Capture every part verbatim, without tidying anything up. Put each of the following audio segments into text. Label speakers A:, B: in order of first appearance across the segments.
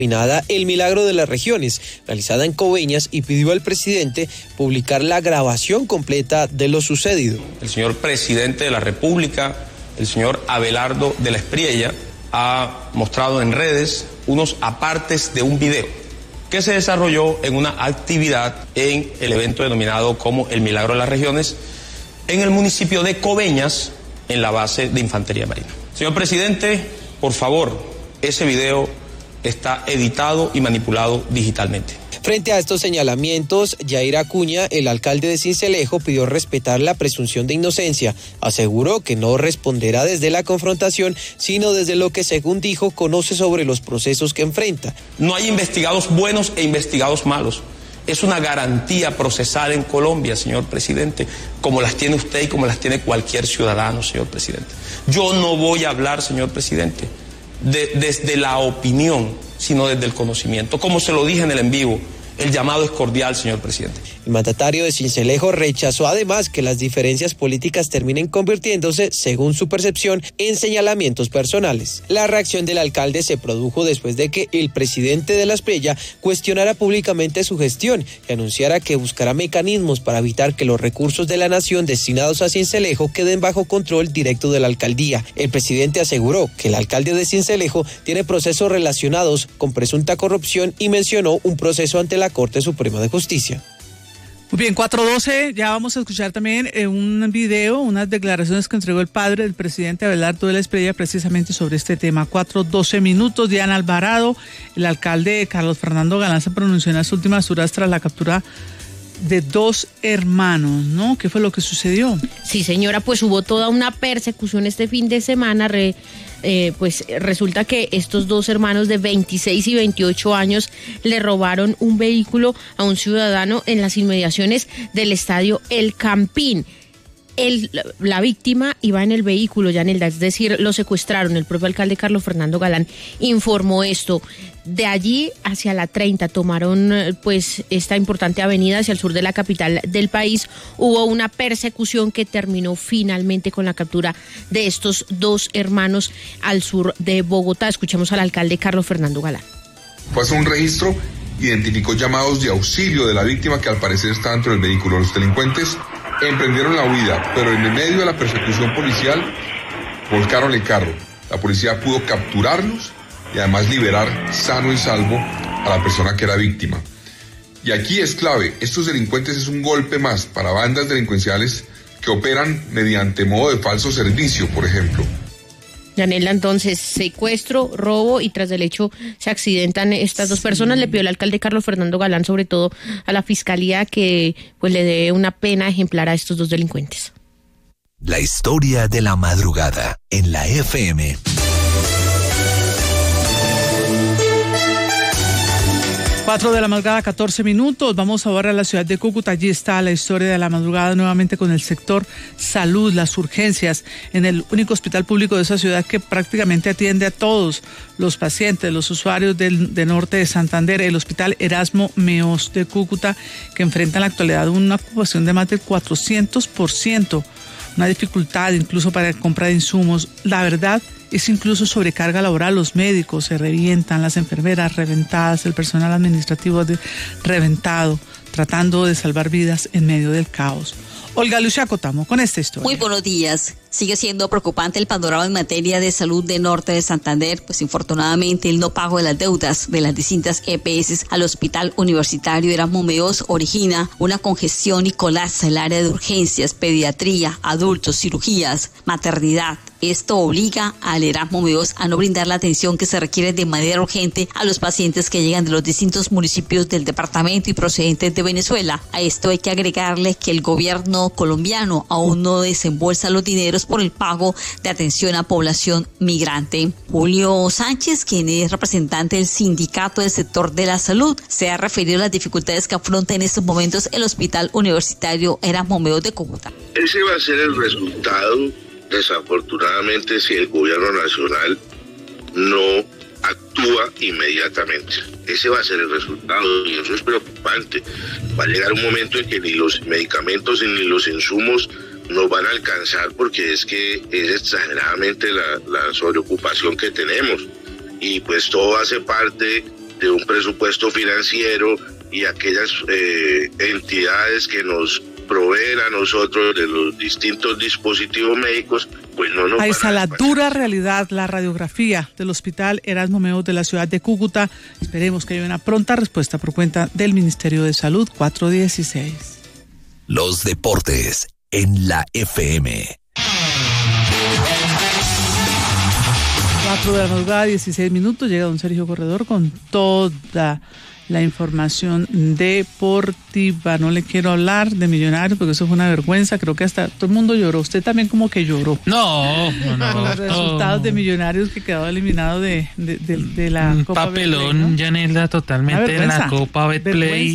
A: denominada El Milagro de las Regiones, realizada en Coveñas, y pidió al presidente publicar la grabación completa de lo sucedido.
B: El señor presidente de la República, el señor Abelardo de la Espriella, ha mostrado en redes unos apartes de un video que se desarrolló en una actividad en el evento denominado como El Milagro de las Regiones en el municipio de Coveñas, en la base de Infantería Marina. Señor presidente, por favor, ese video está editado y manipulado digitalmente.
A: Frente a estos señalamientos, Yair Acuña, el alcalde de Sincelejo, pidió respetar la presunción de inocencia. Aseguró que no responderá desde la confrontación, sino desde lo que, según dijo, conoce sobre los procesos que enfrenta.
B: No hay investigados buenos e investigados malos. Es una garantía procesal en Colombia, señor presidente, como las tiene usted y como las tiene cualquier ciudadano, señor presidente. Yo no voy a hablar, señor presidente, de, desde la opinión, sino desde el conocimiento. Como se lo dije en el en vivo, el llamado es cordial, señor presidente.
A: El mandatario de Sincelejo rechazó además que las diferencias políticas terminen convirtiéndose, según su percepción, en señalamientos personales. La reacción del alcalde se produjo después de que el presidente de la Espriella cuestionara públicamente su gestión y anunciara que buscará mecanismos para evitar que los recursos de la nación destinados a Sincelejo queden bajo control directo de la alcaldía. El presidente aseguró que el alcalde de Sincelejo tiene procesos relacionados con presunta corrupción y mencionó un proceso ante la Corte Suprema de Justicia.
C: Muy bien, cuatro doce, ya vamos a escuchar también eh, un video, unas declaraciones que entregó el padre del presidente Abelardo de la Espriella precisamente sobre este tema. cuatro doce minutos, Diana Alvarado, el alcalde Carlos Fernando Galán se pronunció en las últimas horas tras la captura de dos hermanos, ¿no? ¿Qué fue lo que sucedió?
D: Sí, señora, pues hubo toda una persecución este fin de semana, re, eh, pues resulta que estos dos hermanos de veintiséis y veintiocho años le robaron un vehículo a un ciudadano en las inmediaciones del estadio El Campín. El, la víctima iba en el vehículo, Yanelda, es decir, lo secuestraron. El propio alcalde Carlos Fernando Galán informó esto. De allí hacia la treinta tomaron pues esta importante avenida hacia el sur de la capital del país. Hubo una persecución que terminó finalmente con la captura de estos dos hermanos al sur de Bogotá. Escuchemos al alcalde Carlos Fernando Galán.
E: Fue a hacer un registro, identificó llamados de auxilio de la víctima que al parecer está dentro del vehículo. Los delincuentes emprendieron la huida, pero en el medio de la persecución policial volcaron el carro. La policía pudo capturarlos y además liberar sano y salvo a la persona que era víctima. Y aquí es clave, estos delincuentes es un golpe más para bandas delincuenciales que operan mediante modo de falso servicio, por ejemplo.
D: Yanela, entonces, secuestro, robo y tras el hecho se accidentan estas dos personas. Le pidió el alcalde Carlos Fernando Galán, sobre todo a la fiscalía, que pues le dé una pena ejemplar a estos dos delincuentes.
F: La historia de la madrugada en la F M.
C: Cuatro de la madrugada, catorce minutos. Vamos ahora a la ciudad de Cúcuta. Allí está la historia de la madrugada nuevamente con el sector salud, las urgencias en el único hospital público de esa ciudad que prácticamente atiende a todos los pacientes, los usuarios del, del norte de Santander, el hospital Erasmo Meos de Cúcuta, que enfrenta en la actualidad una ocupación de más del cuatrocientos por ciento, una dificultad incluso para la compra de insumos. La verdad es incluso sobrecarga laboral, los médicos se revientan, las enfermeras reventadas, el personal administrativo de, reventado, tratando de salvar vidas en medio del caos. Olga Lucia Cotamo con esta historia.
G: Muy buenos días. Sigue siendo preocupante el panorama en materia de salud de norte de Santander, pues infortunadamente el no pago de las deudas de las distintas E P S al Hospital Universitario Erasmo Meos origina una congestión y colapsa el área de urgencias, pediatría, adultos, cirugías, maternidad. Esto obliga al Erasmo Meos a no brindar la atención que se requiere de manera urgente a los pacientes que llegan de los distintos municipios del departamento y procedentes de Venezuela. A esto hay que agregarle que el gobierno colombiano aún no desembolsa los dineros por el pago de atención a población migrante. Julio Sánchez, quien es representante del sindicato del sector de la salud, se ha referido a las dificultades que afronta en estos momentos el Hospital Universitario Erasmo Meos de Cúcuta.
H: Ese va a ser el resultado, desafortunadamente, si el gobierno nacional no actúa inmediatamente. Ese va a ser el resultado y eso es preocupante. Va a llegar un momento en que ni los medicamentos ni los insumos nos van a alcanzar, porque es que es exageradamente la, la sobreocupación que tenemos, y pues todo hace parte de un presupuesto financiero y aquellas eh, entidades que nos proveen a nosotros de los distintos dispositivos médicos, pues no nos
C: Ahí
H: van
C: está
H: a
C: la
H: despachar.
C: dura realidad, la radiografía del Hospital Erasmo Meos de la ciudad de Cúcuta. Esperemos que haya una pronta respuesta por cuenta del Ministerio de Salud. Cuatro dieciséis.
F: Los deportes en la F M.
C: Cuatro de la madrugada, dieciséis minutos. Llega don Sergio Corredor con toda la información deportiva. No le quiero hablar de Millonarios porque eso fue una vergüenza. Creo que hasta todo el mundo lloró. Usted también como que lloró.
I: No, no, no.
C: Con los resultados
I: no.
C: de Millonarios que quedó eliminado de, de, de, de la
I: Un
C: Copa
I: papelón,
C: Betplay, ¿no?
I: Yanela, totalmente en la Copa Betplay.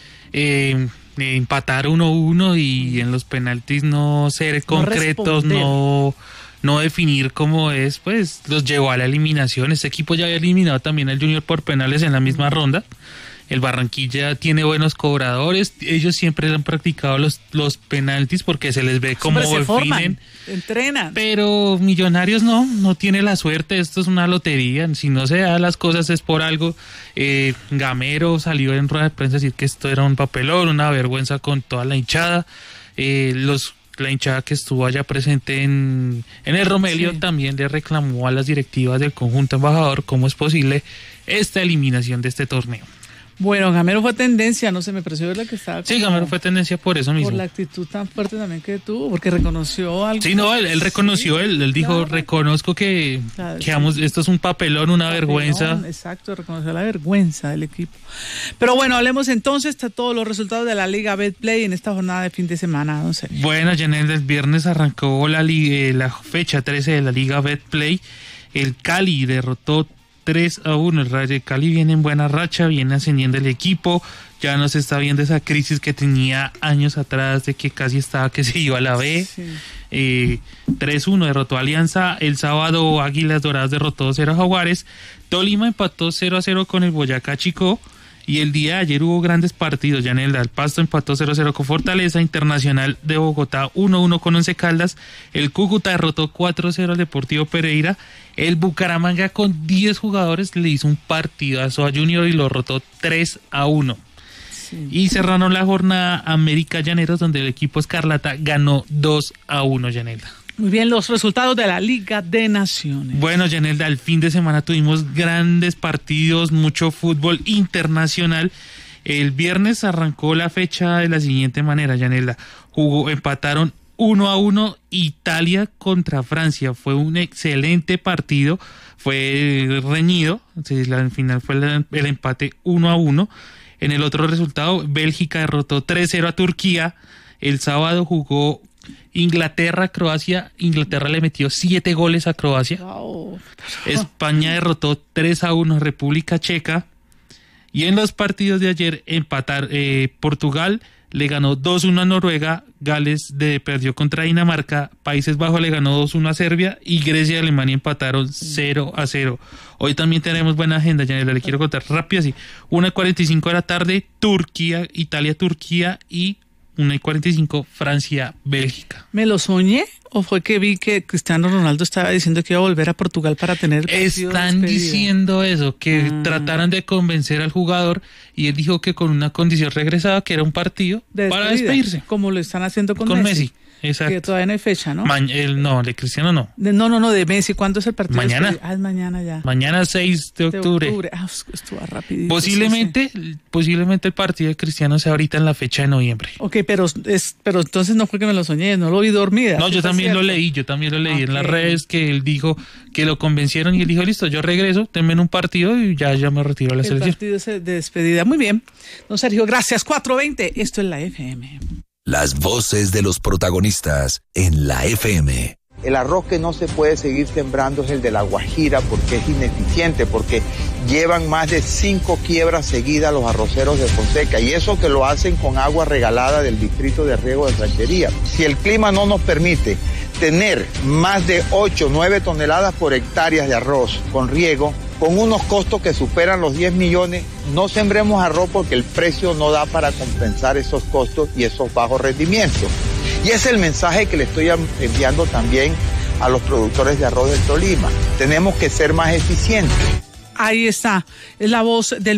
I: Eh, eh, empatar uno uno y en los penaltis no ser concretos,
C: responder.
I: no... no definir cómo es, pues los llevó a la eliminación. Este equipo ya había eliminado también al Junior por penales en la misma ronda. El Barranquilla tiene buenos cobradores, ellos siempre han practicado los, los penaltis porque se les ve como
C: Siempre se forman,
I: definen,
C: entrenan.
I: pero Millonarios no, no tiene la suerte, esto es una lotería, si no se da las cosas es por algo. eh, Gamero salió en rueda de prensa a decir que esto era un papelón, una vergüenza con toda la hinchada. eh, los La hinchada que estuvo allá presente en, en el Romelio sí. también le reclamó a las directivas del conjunto embajador cómo es posible esta eliminación de este torneo.
C: Bueno, Gamero fue tendencia, no sé, me pareció la que estaba...
I: Sí, Gamero fue tendencia por eso mismo.
C: Por la actitud tan fuerte también que tuvo, porque reconoció algo.
I: Sí, no, él, él reconoció, sí, él, él dijo, claro. reconozco que, claro, que vamos, sí. esto es un papelón, una papelón, vergüenza.
C: Exacto, reconoció la vergüenza del equipo. Pero bueno, hablemos entonces de todos los resultados de la Liga Betplay en esta jornada de fin de semana, no sé.
I: Bueno, Janel, el viernes arrancó la, la fecha trece de la Liga Betplay. El Cali derrotó tres a uno, el Rayo de Cali viene en buena racha, viene ascendiendo el equipo, ya no se está viendo esa crisis que tenía años atrás de que casi estaba que se iba a la B. Sí. eh, tres uno derrotó a Alianza, el sábado Águilas Doradas derrotó dos cero a Jaguares, Tolima empató cero a cero con el Boyacá Chicó, y el día de ayer hubo grandes partidos. Yanel, el Pasto empató cero a cero con Fortaleza, Internacional de Bogotá uno a uno con Once Caldas, el Cúcuta derrotó cuatro a cero al Deportivo Pereira, el Bucaramanga con diez jugadores le hizo un partidazo a Junior y lo derrotó tres a uno. Sí. Y cerraron la jornada América Llaneros, donde el equipo Escarlata ganó dos a uno, Yanelda.
C: Muy bien, los resultados de la Liga de Naciones.
I: Bueno, Yanelda, el fin de semana tuvimos grandes partidos, mucho fútbol internacional. El viernes arrancó la fecha de la siguiente manera, Yanelda. Jugó, empataron uno a uno Italia contra Francia. Fue un excelente partido, fue reñido. Al final fue el, el empate uno a uno. En el otro resultado, Bélgica derrotó tres cero a Turquía. El sábado jugó Inglaterra, Croacia. Inglaterra le metió siete goles a Croacia. Wow. España derrotó tres a uno a República Checa. Y en los partidos de ayer empatar eh, Portugal le ganó dos uno a Noruega, Gales de, perdió contra Dinamarca, Países Bajos le ganó dos uno a Serbia y Grecia y Alemania empataron cero a cero. Hoy también tenemos buena agenda, ya le quiero contar rápido así. una y cuarenta y cinco de la tarde, Turquía, Italia, Turquía y una y cuarenta y cinco, Francia, Bélgica.
C: ¿Me lo soñé o fue que vi que Cristiano Ronaldo estaba diciendo que iba a volver a Portugal para tener el partido
I: Están
C: de
I: diciendo eso, que
C: ah.
I: trataran de convencer al jugador y él dijo que con una condición regresada, que era un partido
C: de
I: para despedirse.
C: Como lo están haciendo con,
I: con
C: Messi.
I: Messi. Exacto.
C: Que todavía no hay fecha, ¿no?
I: Ma- el, no, de Cristiano no.
C: De, no, no, no, de Messi. ¿Cuándo es el partido?
I: Mañana.
C: Ah, es mañana ya.
I: Mañana seis de octubre.
C: De octubre. Ah, esto va rapidito.
I: Posiblemente, sí, sí. posiblemente el partido de Cristiano sea ahorita en la fecha de noviembre.
C: Ok, pero es, pero entonces no fue que me lo soñé, no lo vi dormida.
I: No, yo también cierto? lo leí, yo también lo leí okay. en las redes que él dijo que lo convencieron y él dijo, listo, yo regreso, tenme en un partido y ya, ya me retiro a la el selección.
C: El partido de despedida. Muy bien. Don Sergio, gracias. cuatro veinte, esto es la F M.
F: Las voces de los protagonistas en la F M.
J: El arroz que no se puede seguir sembrando es el de la Guajira porque es ineficiente, porque llevan más de cinco quiebras seguidas los arroceros de Fonseca y eso que lo hacen con agua regalada del distrito de riego de Ranchería. Si el clima no nos permite tener más de ocho, nueve toneladas por hectárea de arroz con riego, con unos costos que superan los diez millones, no sembremos arroz porque el precio no da para compensar esos costos y esos bajos rendimientos. Y es el mensaje que le estoy enviando también a los productores de arroz del Tolima. Tenemos que ser más eficientes.
C: Ahí está, es la voz del